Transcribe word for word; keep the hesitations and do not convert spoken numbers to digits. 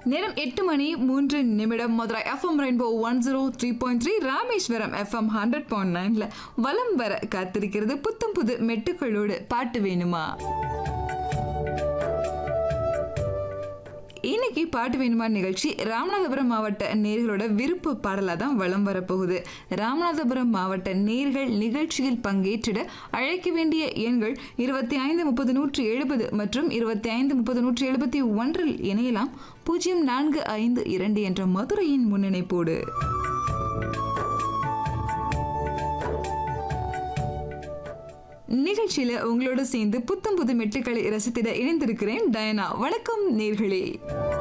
நேரம் எட்டு மணி மூன்று நிமிடம். Madurai FM rainbow one zero three point three, Rameswaram FM hundred point நைன்ல வலம் வர காத்திருக்கிறது புத்தம் புது மெட்டுக்களோடு பாட்டு வேணுமா. இன்னைக்கு பாட்டு வேணுமா நிகழ்ச்சி ராமநாதபுரம் மாவட்ட நேர்களோட விருப்ப பாடலாக தான் வலம் வரப்போகுது. ராமநாதபுரம் மாவட்ட நேர்கள் நிகழ்ச்சியில் பங்கேற்றிட அழைக்க வேண்டிய எண்கள் இருபத்தி ஐந்து முப்பது நூற்றி எழுபது மற்றும் இருபத்தி ஐந்து முப்பது நூற்றி எழுபத்தி ஒன்றில் இணையலாம். பூஜ்ஜியம் நான்கு ஐந்து இரண்டு என்ற மதுரையின் முன்னிணைப்போடு. நிகழ்ச்சியில உங்களோடு சேர்ந்து புத்தம் புது மெட்டுக்களை ரசித்திட இணைந்திருக்கிறேன் டயனா. வணக்கம் நேர்களே.